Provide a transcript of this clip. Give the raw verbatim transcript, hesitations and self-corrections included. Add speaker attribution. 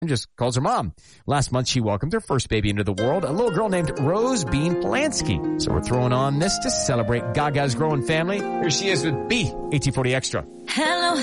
Speaker 1: and just calls her mom. Last month, she welcomed her first baby into the world, a little girl named Rose Bean Polanski. So we're throwing on this to celebrate Gaga's growing family. Here she is with B, eighteen forty Extra.
Speaker 2: Hello.